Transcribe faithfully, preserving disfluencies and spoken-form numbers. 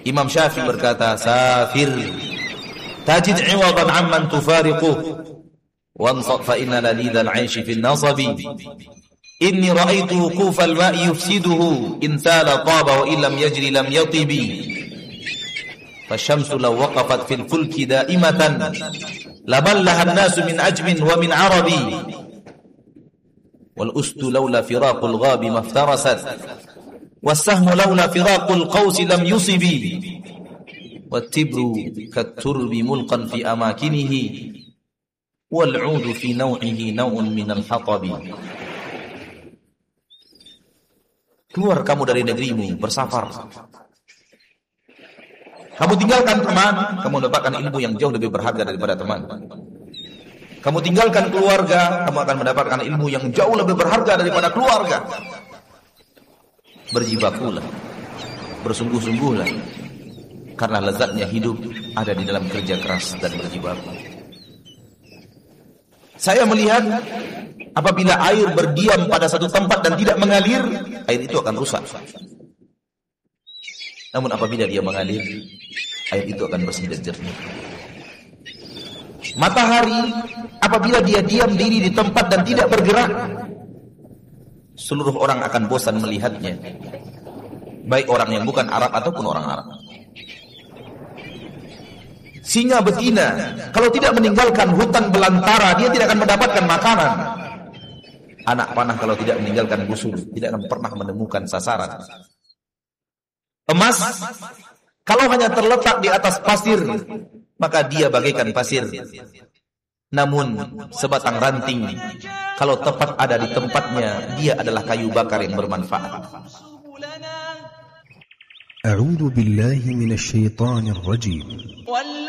Imam Syafi'i berkata, safir tajid 'iwadan 'amman tufariquh wansat fa inna lalidal 'aishi fil nasabi inni ra'aitu wuqufal ma'i yufsiduhu in sala taba wa illam yajri lam yatibi fasyamsu law waqafat fil fulki da'imatan laballaha an-nasu min ajmin wa min 'arabi wal ustu laula firaqul ghabi maftarasat was-sahmu laula firaqul qausi lam yusibi wat-tibru kat-turbi mulqan fi amakinihi wal 'udu fi naw'ihi naw'un minal hatabi. Keluar kamu dari negerimu, bersafar. Kamu tinggalkan teman, kamu mendapatkan ilmu yang jauh lebih berharga daripada teman. Kamu tinggalkan keluarga, kamu akan mendapatkan ilmu yang jauh lebih berharga daripada keluarga. Berjibakulah, bersungguh-sungguhlah, karena lezatnya hidup ada di dalam kerja keras dan berjibaku. Saya melihat apabila air berdiam pada satu tempat dan tidak mengalir, air itu akan rusak. Namun apabila dia mengalir, air itu akan bersih dan jernih. Matahari apabila dia diam diri di tempat dan tidak bergerak, seluruh orang akan bosan melihatnya, baik orang yang bukan Arab ataupun orang Arab. Singa betina kalau tidak meninggalkan hutan belantara, dia tidak akan mendapatkan makanan. Anak panah kalau tidak meninggalkan busur, tidak akan pernah menemukan sasaran. Emas kalau hanya terletak di atas pasir, maka dia bagaikan pasir. Namun sebatang ranting kalau tepat ada di tempatnya, dia adalah kayu bakar yang bermanfaat. A'udzu billahi minasy syaithanir rajim.